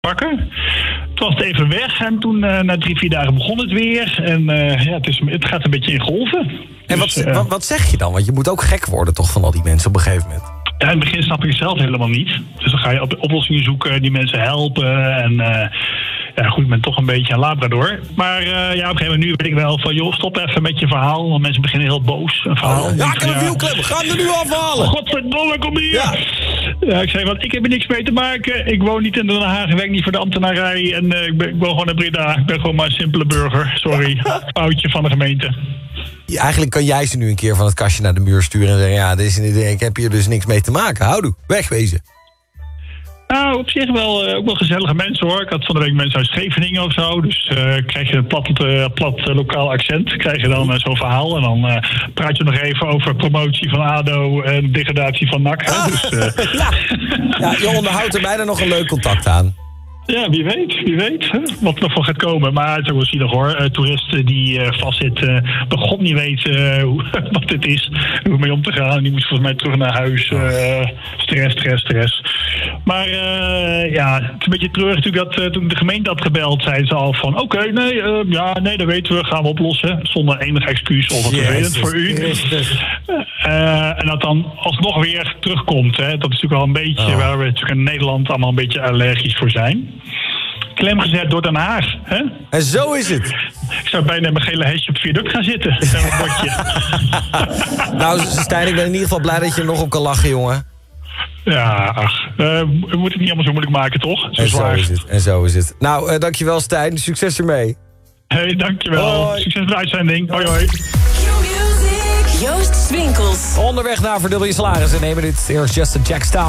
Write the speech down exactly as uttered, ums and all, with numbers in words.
pakken. Toen was het even weg en toen uh, na drie, vier dagen begon het weer. En uh, ja, het, is, het gaat een beetje in golven. En dus, wat, uh, wat, wat zeg je dan? Want je moet ook gek worden toch van al die mensen op een gegeven moment. Ja, in het begin snap ik het zelf helemaal niet. Dus dan ga je op oplossingen zoeken, die mensen helpen. En uh, ja, goed, ik ben toch een beetje een labrador. Maar uh, ja, op een gegeven moment nu weet ik wel van... joh, stop even met je verhaal. Want mensen beginnen heel boos. Een verhaal. Oh, ja, ik heb een wielklem. We gaan er nu afhalen. Godverdomme, kom hier. Ja. Ja, ik zei, want ik heb er niks mee te maken. Ik woon niet in Den Haag, ik werk niet voor de ambtenarij. En uh, ik, ben, ik woon gewoon in Breda. Ik ben gewoon maar een simpele burger. Sorry, foutje van de gemeente. Ja, eigenlijk kan jij ze nu een keer van het kastje naar de muur sturen... en zeggen, ja, dit is een idee, ik heb hier dus niks mee te maken. Houdoe, wegwezen. Nou, op zich wel, uh, ook wel gezellige mensen hoor. Ik had van de week mensen uit Scheveningen of zo. Dus uh, krijg je een plat, uh, plat uh, lokaal accent. Krijg je dan uh, zo'n verhaal. En dan uh, praat je nog even over promotie van A D O en degradatie van N A C. Ah. Dus, uh, ja. ja, je onderhoudt er bijna nog een leuk contact aan. Ja, wie weet, wie weet hè, wat er nog van gaat komen. Maar het is ook wel zielig hoor. Uh, toeristen die uh, vastzitten, uh, bij God niet weten uh, hoe, wat dit is. Hoe mee om te gaan. Die moeten volgens mij terug naar huis. Uh, stress, stress, stress. Maar uh, ja, het is een beetje treurig natuurlijk dat uh, toen de gemeente had gebeld, zeiden ze al van oké, okay, nee, uh, ja, nee, dat weten we, gaan we oplossen. Zonder enig excuus of wat vervelend voor u. Uh, en dat dan alsnog weer terugkomt. Hè. Dat is natuurlijk wel een beetje oh. waar we natuurlijk in Nederland allemaal een beetje allergisch voor zijn. Klem gezet door Den Haag. Hè? En zo is het. Ik zou bijna in mijn gele hesje op het viaduct gaan zitten. Met een bordje. Nou, Stijn, ik ben in ieder geval blij dat je er nog op kan lachen, jongen. Ja, ach. Uh, we moeten het niet allemaal zo moeilijk maken, toch? Zo en zwaar. zo is het. En zo is het. Nou, uh, dankjewel, Stijn. Succes ermee. Hey, dankjewel. Hoi. Succes met de uitzending. Hoi, hoi. Joost Swinkels. Onderweg naar verdubbeling salaris in één minuut. Eerst Justin Jack Stout.